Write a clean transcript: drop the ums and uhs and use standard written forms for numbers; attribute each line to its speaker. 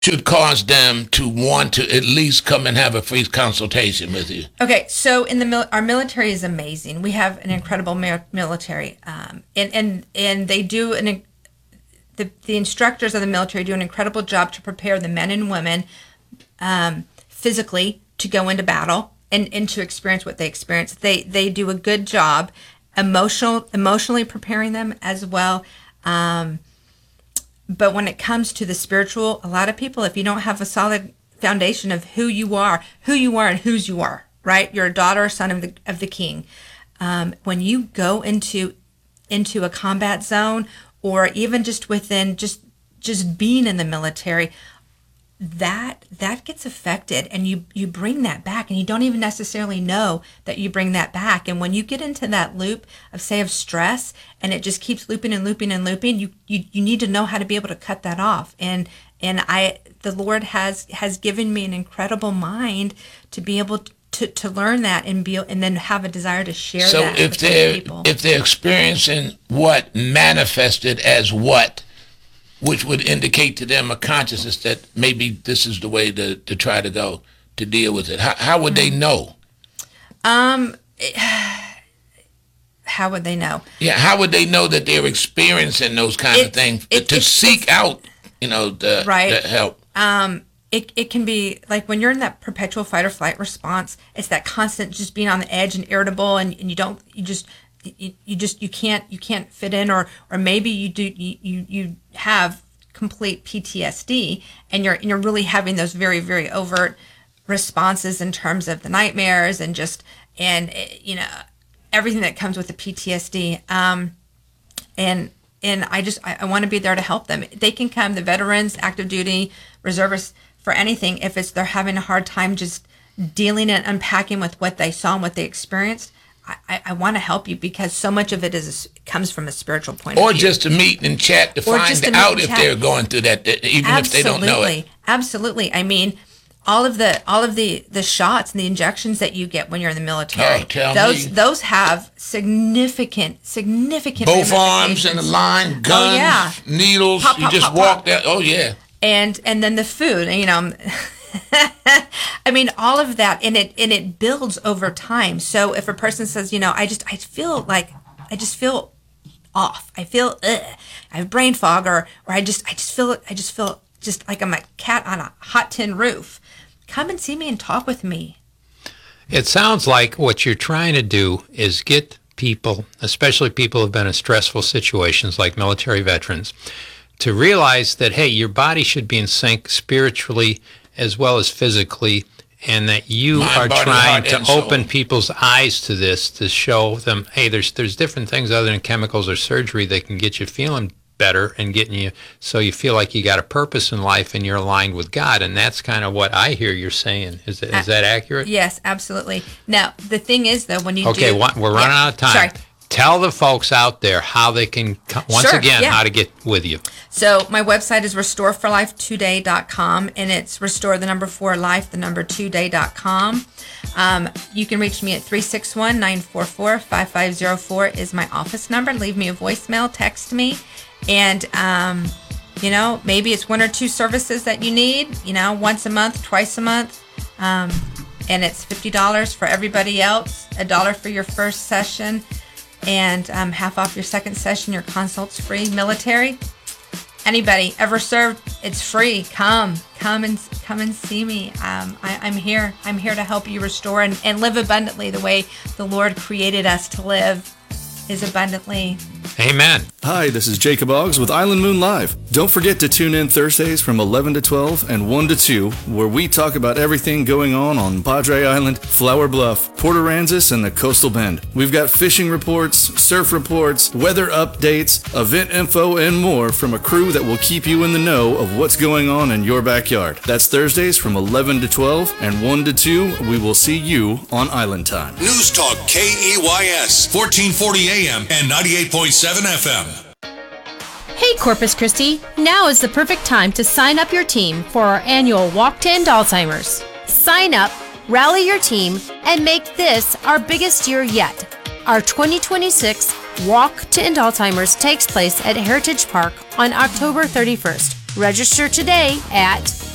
Speaker 1: should cause them to want to at least come and have a free consultation with you?
Speaker 2: Okay, so in the our military is amazing. We have an incredible military, and they do the instructors of the military do an incredible job to prepare the men and women physically to go into battle and to experience what they experience. They do a good job emotionally preparing them as well. But when it comes to the spiritual, a lot of people, if you don't have a solid foundation of who you are and whose you are, right? You're a daughter or son of the king. When you go into a combat zone, or even just within just being in the military, that gets affected, and you bring that back, and you don't even necessarily know that you bring that back. And when you get into that loop of stress, and it just keeps looping and looping and looping, you need to know how to be able to cut that off. And the Lord has given me an incredible mind to be able to learn that and then have a desire to share that with people.
Speaker 1: So if they're experiencing what manifested as what, which would indicate to them a consciousness that maybe this is the way to try to go to deal with it, how would they know?
Speaker 2: How would they know?
Speaker 1: Yeah, how would they know that they're experiencing those kind of things to seek out, the help?
Speaker 2: It can be like when you're in that perpetual fight or flight response. It's that constant just being on the edge and irritable, and you can't fit in, or maybe you have complete PTSD, and you're really having those very, very overt responses in terms of the nightmares and everything that comes with the PTSD. And I want to be there to help them. They can come, the veterans, active duty, reservists, for anything. If they're having a hard time just dealing and unpacking with what they saw and what they experienced, I want to help you, because so much of it comes from a spiritual point of view.
Speaker 1: Or just to meet and chat to find out if they're going through that, even if they don't know it.
Speaker 2: Absolutely. I mean, all of the shots and the injections that you get when you're in the military, those have significant
Speaker 1: both arms in the line, guns, needles.
Speaker 2: Pop,
Speaker 1: you just
Speaker 2: pop,
Speaker 1: walk
Speaker 2: pop.
Speaker 1: that. Oh yeah.
Speaker 2: And then the food, I mean, all of that, and it builds over time. So if a person says, I feel off. I feel I have brain fog, or I just feel just like I'm a cat on a hot tin roof. Come and see me and talk with me.
Speaker 3: It sounds like what you're trying to do is get people, especially people who've been in stressful situations like military veterans, to realize that, hey, your body should be in sync spiritually as well as physically, and that you
Speaker 1: Mind,
Speaker 3: are
Speaker 1: body,
Speaker 3: trying
Speaker 1: heart,
Speaker 3: to
Speaker 1: and soul.
Speaker 3: open people's eyes to this, to show them, hey, there's different things other than chemicals or surgery that can get you feeling better and getting you so you feel like you got a purpose in life and you're aligned with God. And that's kind of what I hear you're saying. Is that accurate?
Speaker 2: Yes, absolutely. Now, the thing is, though, when you
Speaker 3: we're running out of time.
Speaker 2: Sorry.
Speaker 3: Tell the folks out there how they can, how to get with you.
Speaker 2: So my website is restoreforlifetoday.com, and it's restore 2day.com. You can reach me at 361-944-5504 is my office number. Leave me a voicemail, text me, and maybe it's one or two services that you need, once a month, twice a month, and it's $50 for everybody else, $1 for your first session, and half off your second session. Your consult's free. Military, anybody ever served, it's free. Come and see me. I'm here to help you restore and live abundantly the way the Lord created us to live, is abundantly.
Speaker 3: Amen.
Speaker 4: Hi, this is Jacob Oggs with Island Moon Live. Don't forget to tune in Thursdays from 11 to 12 and 1 to 2, where we talk about everything going on Padre Island, Flower Bluff, Port Aransas, and the Coastal Bend. We've got fishing reports, surf reports, weather updates, event info, and more from a crew that will keep you in the know of what's going on in your backyard. That's Thursdays from 11 to 12 and 1 to 2. We will see you on Island Time.
Speaker 5: News Talk KEYS, 1440 AM and 98.7 FM.
Speaker 6: Hey Corpus Christi, now is the perfect time to sign up your team for our annual Walk to End Alzheimer's. Sign up, rally your team, and make this our biggest year yet. Our 2026 Walk to End Alzheimer's takes place at Heritage Park on October 31st. Register today at